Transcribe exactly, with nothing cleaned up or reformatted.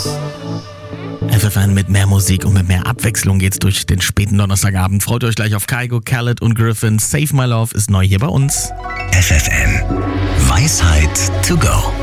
F F N mit mehr Musik und mit mehr Abwechslung geht's durch den späten Donnerstagabend. Freut euch gleich auf Kygo, Khaled und Griffin. Save My Love ist neu hier bei uns. F F N. Weisheit to go.